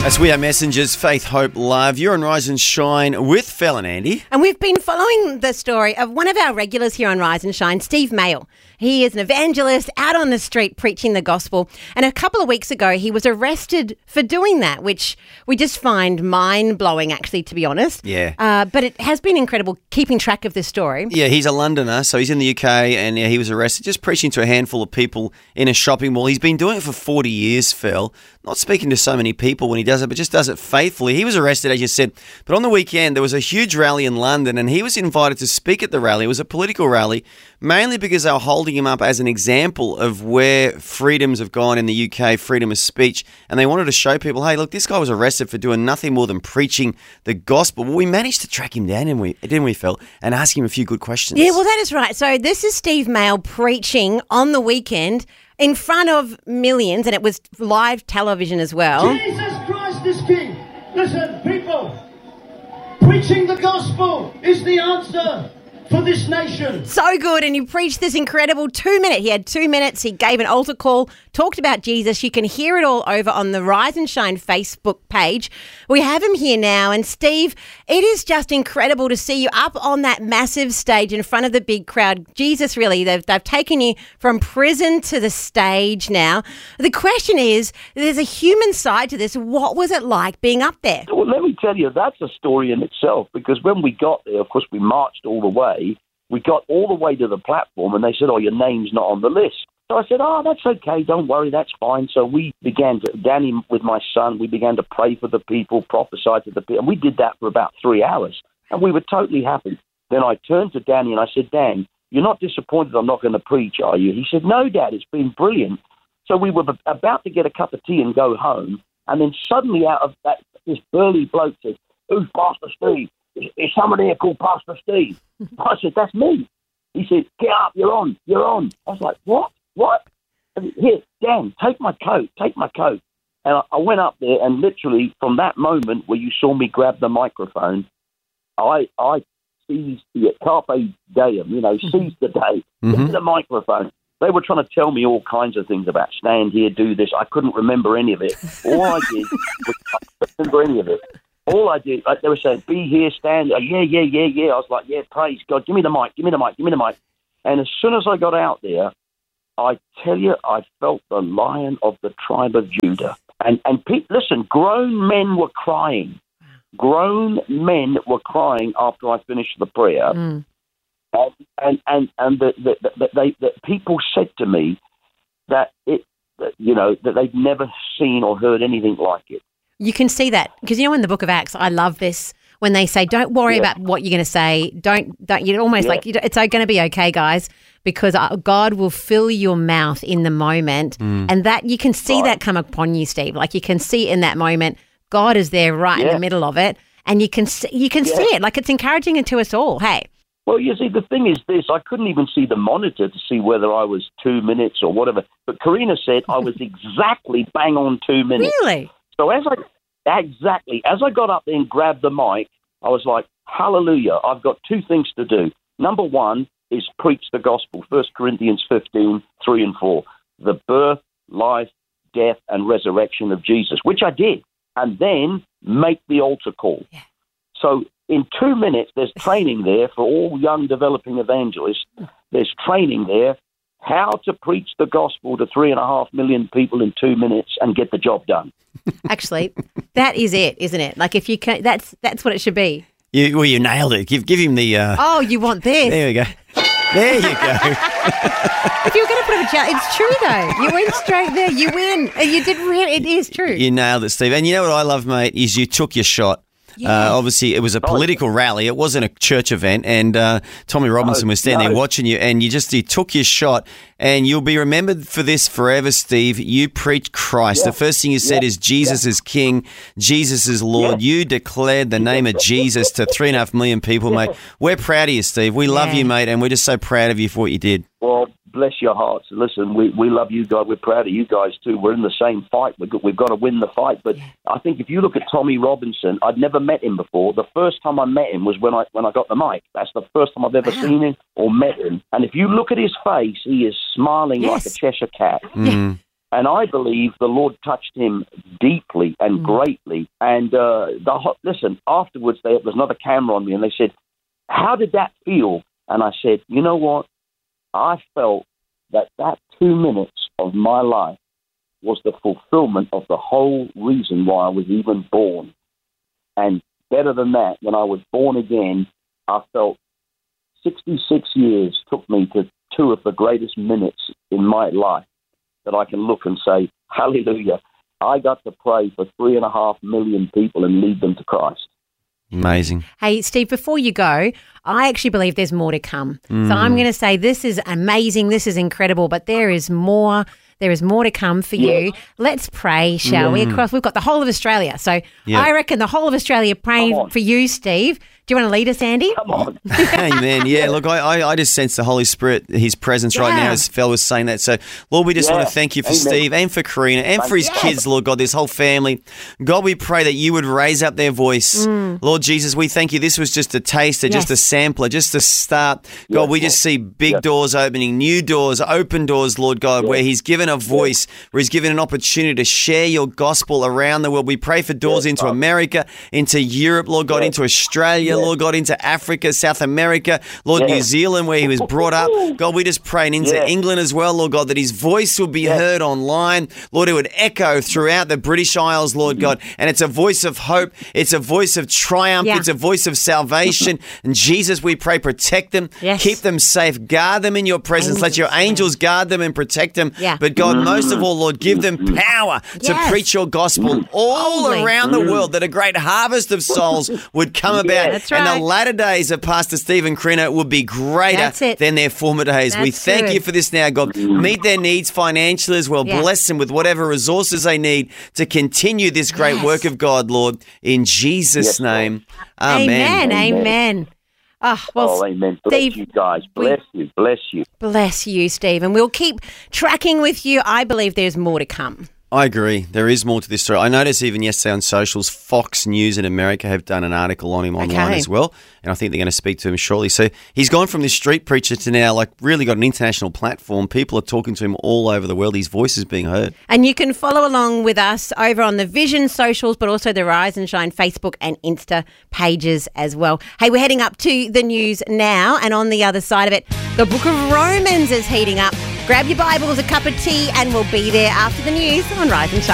As we are messengers, faith, hope, love. You're on Rise and Shine with Phil and Andy. And we've been following the story of one of our regulars here on Rise and Shine, Steve Mail. He is an evangelist out on the street preaching the gospel. And a couple of weeks ago, he was arrested for doing that, which we just find mind-blowing, actually, to be honest. Yeah. But it has been incredible keeping track of this story. Yeah, he's a Londoner, so he's in the UK, and he was arrested just preaching to a handful of people in a shopping mall. He's been doing it for 40 years, Phil. Not speaking to so many people when he does it, but just does it faithfully. He was arrested, as you said, but on the weekend there was a huge rally in London, and he was invited to speak at the rally. It was a political rally, mainly because they were holding him up as an example of where freedoms have gone in the UK, freedom of speech, and they wanted to show people, hey, look, this guy was arrested for doing nothing more than preaching the gospel. Well, we managed to track him down, didn't we, Phil, and ask him a few good questions. Yeah, well, that is right. So this is Steve Mail preaching on the weekend in front of millions, and it was live television as well. Jesus Christ is King. Listen, people, preaching the gospel is the answer for this nation. So good, and he preached this incredible 2 minute. He had 2 minutes. He gave an altar call, talked about Jesus. You can hear it all over on the Rise and Shine Facebook page. We have him here now, and Steve, it is just incredible to see you up on that massive stage in front of the big crowd. Jesus, really, they've taken you from prison to the stage now. The question is, there's a human side to this. What was it like being up there? Well, let me tell you, that's a story in itself, because when we got there, of course, we marched all the way. We got all the way to the platform, and they said, oh, your name's not on the list. So I said, oh, that's okay, don't worry, that's fine. So we began to, Danny with my son, we began to pray for the people, prophesy to the people, and we did that for about 3 hours, and we were totally happy. Then I turned to Danny and I said, Dan, you're not disappointed I'm not going to preach, are you? He said, no, Dad, it's been brilliant. So we were about to get a cup of tea and go home, and then suddenly out of that, this burly bloke said, who's Pastor Steve? Is someone here called Pastor Steve? I said, that's me. He said, get up, you're on. I was like, what? Here, Dan, take my coat. And I went up there, and literally from that moment where you saw me grab the microphone, I seized the carpe diem, seized the day, get the microphone. They were trying to tell me all kinds of things about stand here, do this. I couldn't remember any of it. All I did was I couldn't remember any of it. All I did, they were saying, be here, stand. Yeah. I was like, yeah, praise God. Give me the mic. And as soon as I got out there, I tell you, I felt the Lion of the tribe of Judah. And listen, grown men were crying. Grown men were crying after I finished the prayer. And the people said to me that that they'd never seen or heard anything like it. You can see that because, in the book of Acts, I love this when they say, don't worry about what you're going to say. Don't you're almost like, it's going to be okay, guys, because God will fill your mouth in the moment. And that you can see that come upon you, Steve. Like you can see in that moment, God is there right in the middle of it. And you can see it. Like it's encouraging it to us all. Hey. Well, you see, the thing is this, I couldn't even see the monitor to see whether I was 2 minutes or whatever. But Karina said I was exactly bang on 2 minutes. Really? So as I got up there and grabbed the mic, I was like, hallelujah, I've got two things to do. Number one is preach the gospel, 1 Corinthians 15, 3 and 4, the birth, life, death, and resurrection of Jesus, which I did, and then make the altar call. Yeah. So in 2 minutes, there's training there for all young developing evangelists. There's training there how to preach the gospel to 3.5 million people in 2 minutes and get the job done. Actually, that is it, isn't it? Like if you can, that's what it should be. You nailed it. Give him the. Oh, you want this? There we go. There you go. If you were going to put up a challenge, it's true though. You went straight there. You win. You did really. It is true. You nailed it, Steve. And you know what I love, mate, is you took your shot. Yeah. Obviously, it was a political rally. It wasn't a church event. And Tommy Robinson was standing there watching you, and you took your shot. And you'll be remembered for this forever, Steve. You preached Christ. Yeah. The first thing you said is Jesus is King, Jesus is Lord. Yeah. You declared the name of Jesus to 3.5 million people, mate. We're proud of you, Steve. We love you, mate, and we're just so proud of you for what you did. Well, bless your hearts. Listen, we love you guys. We're proud of you guys too. We're in the same fight. We've got to win the fight. But I think if you look at Tommy Robinson, I'd never met him before. The first time I met him was when I got the mic. That's the first time I've ever seen him or met him. And if you look at his face, he is smiling like a Cheshire cat. And I believe the Lord touched him deeply and greatly. And listen, afterwards, there was another camera on me, and they said, "How did that feel?" And I said, "You know what? I felt that 2 minutes of my life was the fulfillment of the whole reason why I was even born. And better than that, when I was born again, I felt 66 years took me to 2 of the greatest minutes in my life that I can look and say, hallelujah, I got to pray for 3.5 million people and lead them to Christ." Amazing. Hey, Steve, before you go, I actually believe there's more to come. So I'm going to say this is amazing, this is incredible, but there is more. There is more to come for you. Let's pray, shall we? We've got the whole of Australia. So I reckon the whole of Australia praying for you, Steve. Do you want to lead us, Andy? Come on. Amen. Yeah, look, I just sense the Holy Spirit, his presence right now, as Phil was saying that. So, Lord, we just want to thank you for Steve and for Karina and for his kids, Lord God, this whole family. God, we pray that you would raise up their voice. Lord Jesus, we thank you. This was just a taster, just a sampler, just a start. God, we just see big doors opening, new doors, open doors, Lord God, where he's given a voice, where he's given an opportunity to share your gospel around the world. We pray for doors into America, into Europe, Lord God, into Australia, Lord God, into Africa, South America, Lord, New Zealand, where he was brought up. God, we just pray, and into England as well, Lord God, that his voice will be heard online. Lord, it would echo throughout the British Isles, Lord God, and it's a voice of hope. It's a voice of triumph. It's a voice of salvation. And Jesus, we pray, protect them, keep them safe, guard them in your presence. Let your angels guard them and protect them. But God, most of all, Lord, give them power to preach your gospel all around the world, that a great harvest of souls would come about. And the latter days of Pastor Steve and Karina will be greater than their former days. We thank you for this now, God. Meet their needs financially as well. Bless them with whatever resources they need to continue this great work of God, Lord. In Jesus' name, amen. Amen. Oh, well, amen. Bless Steve, you guys. Bless you. Bless you. Bless you, Steve. And we'll keep tracking with you. I believe there's more to come. I agree. There is more to this story. I noticed even yesterday on socials, Fox News in America have done an article on him online as well, and I think they're going to speak to him shortly. So he's gone from this street preacher to now, like, really got an international platform. People are talking to him all over the world. His voice is being heard. And you can follow along with us over on the Vision socials, but also the Rise and Shine Facebook and Insta pages as well. Hey, we're heading up to the news now, and on the other side of it, the book of Romans is heating up. Grab your Bibles, a cup of tea, and we'll be there after the news on Rise and Shine.